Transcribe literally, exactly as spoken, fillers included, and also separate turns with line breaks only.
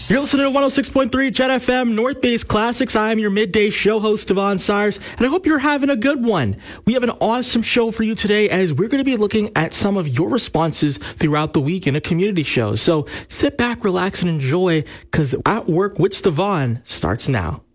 You're listening to one oh six point three Jet F M, North Base Classics. I am your midday show host, Devon Sires, and I hope you're having a good one. We have an awesome show for you today as we're going to be looking at some of your responses throughout the week in a community show. So sit back, relax, and enjoy, because At Work with Devon starts now.